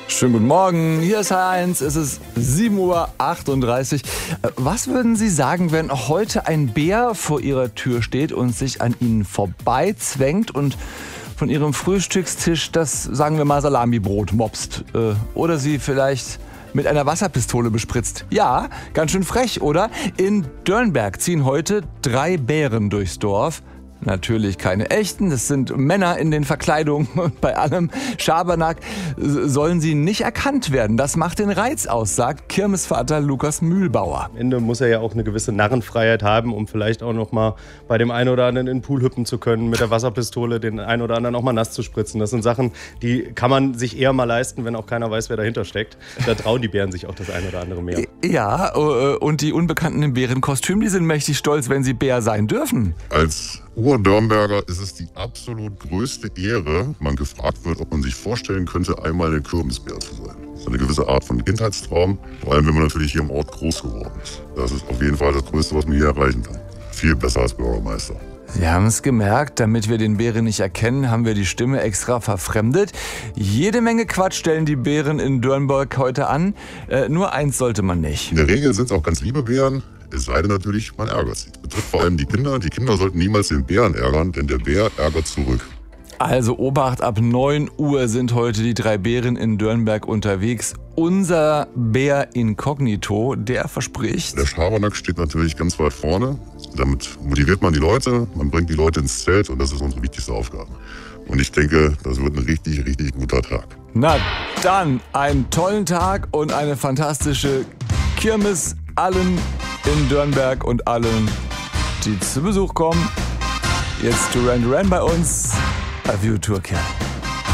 Schönen guten Morgen, hier ist H1, es ist 7:38 Uhr. Was würden Sie sagen, wenn heute ein Bär vor Ihrer Tür steht und sich an Ihnen vorbeizwängt und von Ihrem Frühstückstisch das, sagen wir mal, Salamibrot mopst? Oder Sie vielleicht mit einer Wasserpistole bespritzt? Ja, ganz schön frech, oder? In Dörnberg ziehen heute 3 Bären durchs Dorf. Natürlich keine echten, das sind Männer in den Verkleidungen und bei allem Schabernack sollen sie nicht erkannt werden. Das macht den Reiz aus, sagt Kirmesvater Lukas Mühlbauer. Am Ende muss er ja auch eine gewisse Narrenfreiheit haben, um vielleicht auch noch mal bei dem einen oder anderen in den Pool hüpfen zu können, mit der Wasserpistole den einen oder anderen auch mal nass zu spritzen. Das sind Sachen, die kann man sich eher mal leisten, wenn auch keiner weiß, wer dahinter steckt. Da trauen die Bären sich auch das eine oder andere mehr. Ja, und die Unbekannten im Bärenkostüm, die sind mächtig stolz, wenn sie Bär sein dürfen. Als Urdörnberger ist es die absolut größte Ehre, man gefragt wird, ob man sich vorstellen könnte, einmal ein Kirmesbär zu sein. Das ist eine gewisse Art von Kindheitstraum, vor allem wenn man natürlich hier im Ort groß geworden ist. Das ist auf jeden Fall das Größte, was man hier erreichen kann. Viel besser als Bürgermeister. Sie haben es gemerkt, damit wir den Bären nicht erkennen, haben wir die Stimme extra verfremdet. Jede Menge Quatsch stellen die Bären in Dörnberg heute an. Nur eins sollte man nicht. In der Regel sind es auch ganz liebe Bären. Es sei denn natürlich, man ärgert sie. Das betrifft vor allem die Kinder. Die Kinder sollten niemals den Bären ärgern, denn der Bär ärgert zurück. Also Obacht, ab 9 Uhr sind heute die 3 Bären in Dörnberg unterwegs. Unser Bär Inkognito, der verspricht... Der Schabernack steht natürlich ganz weit vorne. Damit motiviert man die Leute, man bringt die Leute ins Zelt und das ist unsere wichtigste Aufgabe. Und ich denke, das wird ein richtig, richtig guter Tag. Na dann, einen tollen Tag und eine fantastische Kirmes allen in Dörnberg und allen, die zu Besuch kommen. Jetzt Duran Duran bei uns. Adieu, Turkey.